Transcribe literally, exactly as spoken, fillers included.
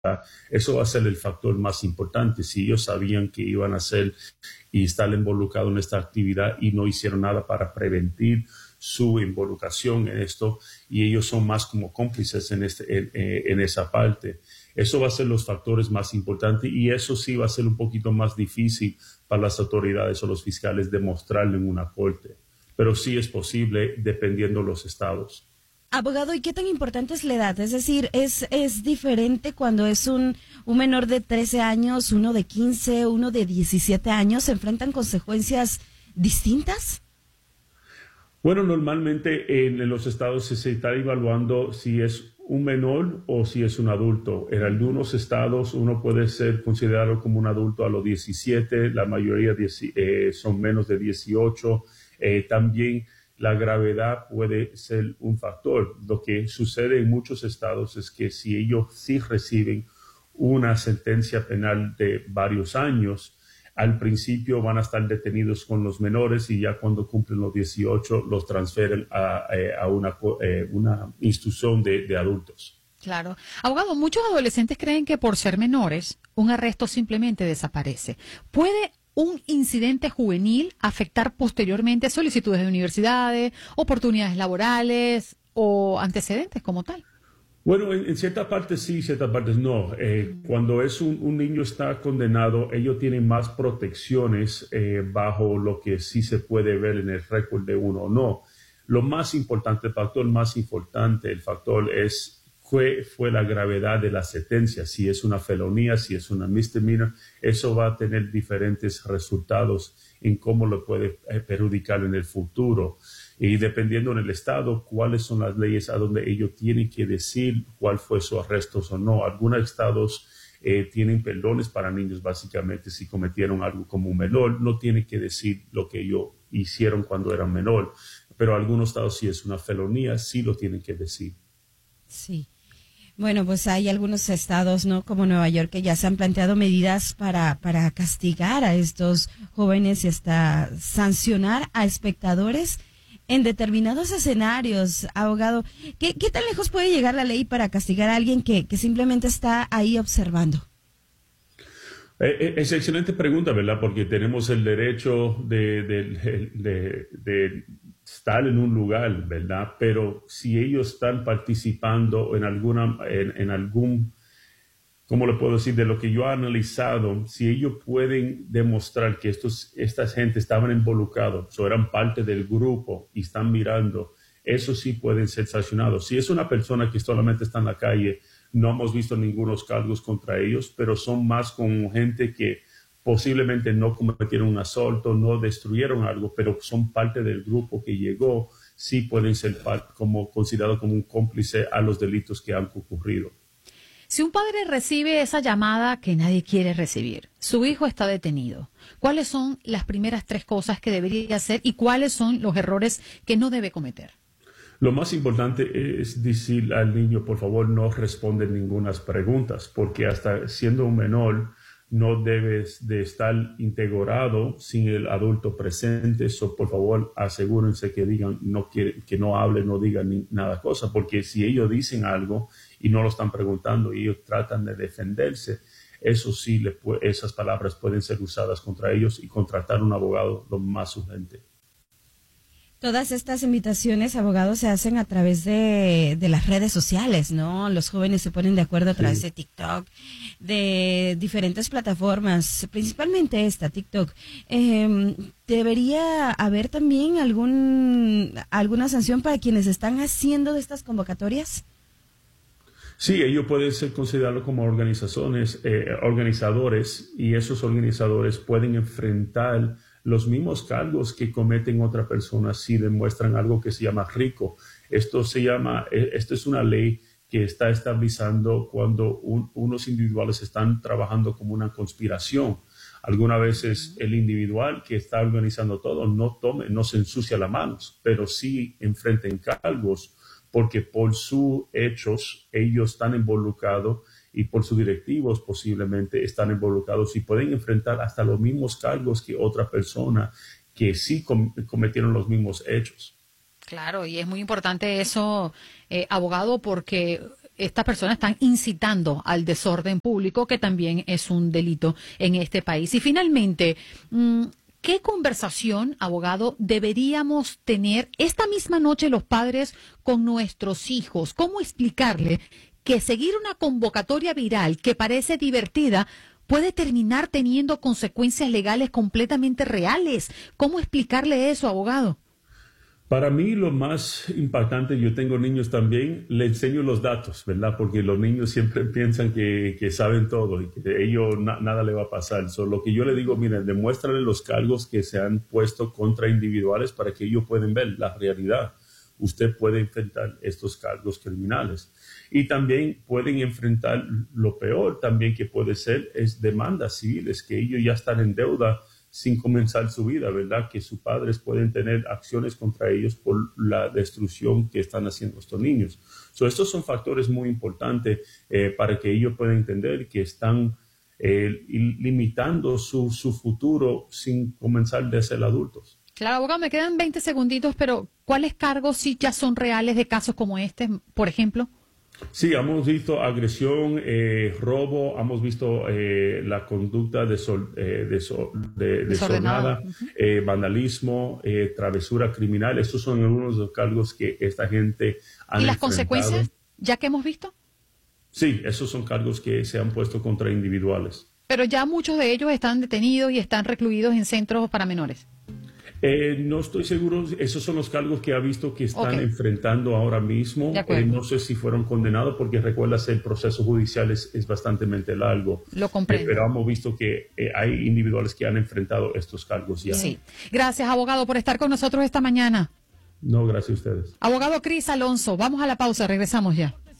Eso va a ser el factor más importante. Si ellos sabían que iban a hacer y estar involucrados en esta actividad y no hicieron nada para prevenir su involucración en esto, y ellos son más como cómplices en, este, en, en esa parte. Eso va a ser los factores más importantes, y eso sí va a ser un poquito más difícil para las autoridades o los fiscales demostrarlo en una corte. Pero sí es posible dependiendo de los estados. Abogado, ¿y qué tan importante es la edad? Es decir, ¿es, es diferente cuando es un, un menor de trece años, uno de quince, uno de diecisiete años? ¿Se enfrentan consecuencias distintas? Bueno, normalmente en los estados se está evaluando si es un menor o si es un adulto. En algunos estados uno puede ser considerado como un adulto a los diecisiete, la mayoría eh, son menos de dieciocho. Eh, también la gravedad puede ser un factor. Lo que sucede en muchos estados es que si ellos sí reciben una sentencia penal de varios años, al principio van a estar detenidos con los menores, y ya cuando cumplen los dieciocho los transfieren a, a una, una institución de, de adultos. Claro. Abogado, muchos adolescentes creen que por ser menores, un arresto simplemente desaparece. ¿Puede un incidente juvenil afectar posteriormente solicitudes de universidades, oportunidades laborales o antecedentes como tal? Bueno, en, en cierta parte sí, en cierta parte no. Eh, cuando es un, un niño está condenado, ellos tienen más protecciones eh, bajo lo que sí se puede ver en el récord de uno o no. Lo más importante, el factor más importante, el factor es qué fue la gravedad de la sentencia. Si es una felonía, si es una misdemeanor, eso va a tener diferentes resultados en cómo lo puede eh, perjudicar en el futuro. Y dependiendo en el estado, cuáles son las leyes a donde ellos tienen que decir cuál fue su arresto o no. Algunos estados eh, tienen perdones para niños, básicamente, si cometieron algo como un menor. No tienen que decir lo que ellos hicieron cuando eran menor. Pero algunos estados, si es una felonía, sí lo tienen que decir. Sí. Bueno, pues hay algunos estados, ¿no?, como Nueva York, que ya se han planteado medidas para, para castigar a estos jóvenes y hasta sancionar a espectadores en determinados escenarios. Abogado, ¿qué, qué tan lejos puede llegar la ley para castigar a alguien que, que simplemente está ahí observando? Eh, es excelente pregunta, ¿verdad? Porque tenemos el derecho de, de, de, de estar en un lugar, ¿verdad? Pero si ellos están participando en alguna, en, en algún, ¿cómo le puedo decir? De lo que yo he analizado, si ellos pueden demostrar que estos, esta gente estaban involucrados o eran parte del grupo y están mirando, eso sí pueden ser sancionados. Si es una persona que solamente está en la calle, no hemos visto ningunos cargos contra ellos, pero son más con gente que posiblemente no cometieron un asalto, no destruyeron algo, pero son parte del grupo que llegó, sí pueden ser como, considerados como un cómplice a los delitos que han ocurrido. Si un padre recibe esa llamada que nadie quiere recibir, su hijo está detenido, ¿cuáles son las primeras tres cosas que debería hacer y cuáles son los errores que no debe cometer? Lo más importante es decir al niño, por favor, no responde ninguna preguntas, porque hasta siendo un menor no debes de estar integrado sin el adulto presente. So, por favor, asegúrense que digan, no quiere, que no hablen, no digan ni nada cosa, porque si ellos dicen algo y no lo están preguntando y ellos tratan de defenderse, eso sí, le, esas palabras pueden ser usadas contra ellos y contratar un abogado lo más urgente. Todas estas invitaciones, abogados, se hacen a través de, de las redes sociales, ¿no? Los jóvenes se ponen de acuerdo a través sí. de TikTok, de diferentes plataformas, principalmente esta, TikTok. Eh, ¿Debería haber también algún alguna sanción para quienes están haciendo de estas convocatorias? Sí, ellos pueden ser considerados como organizaciones, eh, organizadores, y esos organizadores pueden enfrentar los mismos cargos que cometen otras personas si demuestran algo que se llama RICO. Esto se llama, esto es una ley que está estableciendo cuando un, unos individuales están trabajando como una conspiración. Algunas veces el individual que está organizando todo no tome, no se ensucia las manos, pero sí enfrenten cargos porque por sus hechos ellos están involucrados y por sus directivos posiblemente están involucrados y pueden enfrentar hasta los mismos cargos que otra persona que sí com- cometieron los mismos hechos. Claro, y es muy importante eso, eh, abogado, porque estas personas están incitando al desorden público, que también es un delito en este país. Y finalmente, ¿qué conversación, abogado, deberíamos tener esta misma noche los padres con nuestros hijos? ¿Cómo explicarle que seguir una convocatoria viral que parece divertida puede terminar teniendo consecuencias legales completamente reales? ¿Cómo explicarle eso, abogado? Para mí lo más impactante, yo tengo niños también, le enseño los datos, ¿verdad? Porque los niños siempre piensan que, que saben todo y que a ellos na, nada le va a pasar. So, lo que yo le digo, miren, demuéstrale los cargos que se han puesto contra individuales para que ellos puedan ver la realidad. Usted puede enfrentar estos cargos criminales. Y también pueden enfrentar lo peor también que puede ser es demandas civiles, que ellos ya están en deuda sin comenzar su vida, ¿verdad? Que sus padres pueden tener acciones contra ellos por la destrucción que están haciendo estos niños. So, estos son factores muy importantes eh, para que ellos puedan entender que están eh, limitando su, su futuro sin comenzar de ser adultos. Claro, abogado, me quedan veinte segunditos, pero ¿cuáles cargos sí ya son reales de casos como este, por ejemplo? Sí, hemos visto agresión, eh, robo, hemos visto eh, la conducta desor, eh, desor, de, desordenada, uh-huh. eh, vandalismo, eh, travesura criminal. Esos son algunos de los cargos que esta gente ha ¿Y las consecuencias, ya que hemos visto? Sí, esos son cargos que se han puesto contra individuales. Pero ya muchos de ellos están detenidos y están recluidos en centros para menores. Eh, no estoy seguro, esos son los cargos que ha visto que están okay. enfrentando ahora mismo. Eh, no sé si fueron condenados porque recuerdas el proceso judicial es, es bastante largo. Lo comprendo. Eh, pero hemos visto que eh, hay individuales que han enfrentado estos cargos ya. Sí. Gracias, abogado, por estar con nosotros esta mañana. No, gracias a ustedes. Abogado Cris Alonso, vamos a la pausa, regresamos ya.